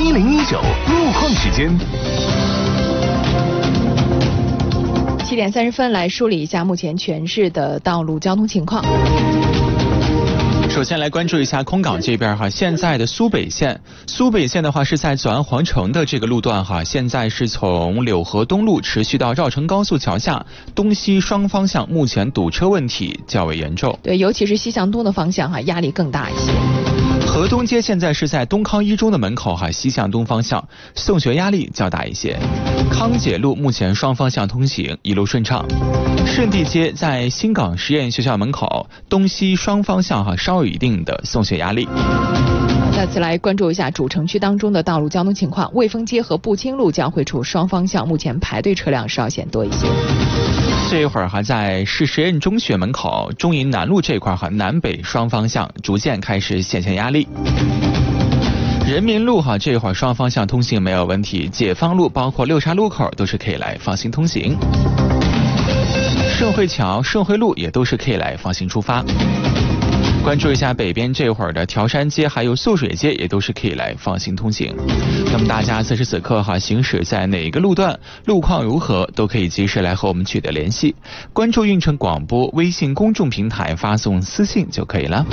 1019路况时间。 7点30分，来梳理一下目前全市的道路交通情况。 首先来关注一下空港这边哈，现在的苏北线的话是在左安皇城的这个路段哈，现在是从柳河东路持续到绕城高速桥下，东西双方向目前堵车问题较为严重。 对，尤其是西向东的方向哈，压力更大一些。 河东街现在是在东康一中的门口哈，西向东方向送学压力较大一些。康解路目前双方向通行一路顺畅。顺地街在新港实验学校门口东西双方向哈稍有一定的送学压力。 再次来关注一下主城区当中的道路交通情况。卫丰街和步青路交汇处双方向目前排队车辆稍显多一些。 这一会儿还在市实验中学门口中营南路这块哈南北双方向逐渐开始显现压力。人民路哈这会儿双方向通行没有问题，解放路包括六岔路口都是可以来放心通行。顺汇桥、顺汇路也都是可以来放心出发。关注一下北边这会儿的条山街还有素水街也都是可以来放心通行。那么大家此时此刻哈行驶在哪个路段，路况如何，都可以及时来和我们取得联系。关注运城广播微信公众平台发送私信就可以了。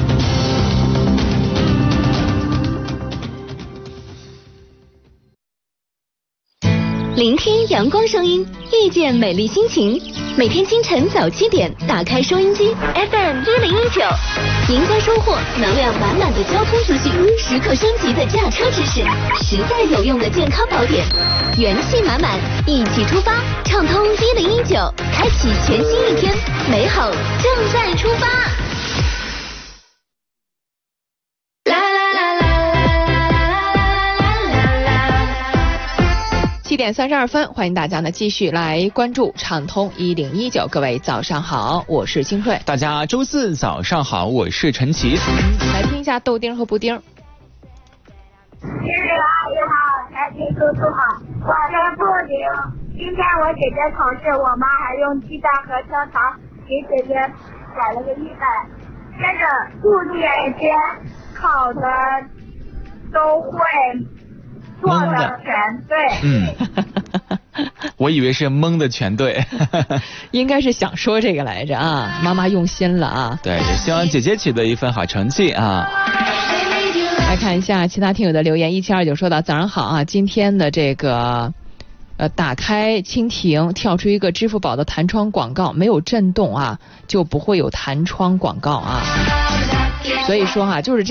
聆听阳光声音，遇见美丽心情。每天清晨早7点，打开收音机 FM1019，赢家收获能量满满的交通资讯，时刻升级的驾车知识，实在有用的健康宝典，元气满满，一起出发，畅通1019，开启全新一天，美好正在出发。 7点32分，欢迎大家呢继续来关注畅通1019。各位早上好，我是金慧。 大家周四早上好，我是陈琦。 来听一下豆丁和布丁。 金慧阿姨好，陈琦叔叔好，我是布丁。今天我姐姐考试，我妈还用鸡蛋和香肠给姐姐改了个预拌，跟着注意这些考的都会做的全对。 我以为是蒙的全对。 应该是想说这个来着啊，妈妈用心了啊。 对，也希望姐姐取得一份好成绩啊。 来看一下其他听友的留言。1729说到早上好啊，今天的这个打开蜻蜓跳出一个支付宝的弹窗广告，没有震动啊，就不会有弹窗广告啊。所以说就是